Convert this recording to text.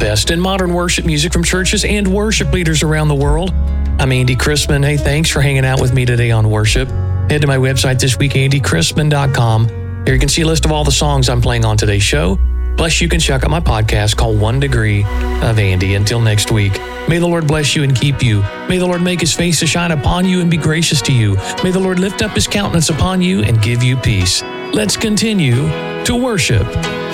best in modern worship music from churches and worship leaders around the world. I'm Andy Chrisman. Hey, thanks for hanging out with me today on worship. Head to my website this week, andychrisman.com. Here you can see a list of all the songs I'm playing on today's show. Plus, you can check out my podcast called 1 Degree of Andy. Until next week, may the Lord bless you and keep you. May the Lord make his face to shine upon you and be gracious to you. May the Lord lift up his countenance upon you and give you peace. Let's continue to worship.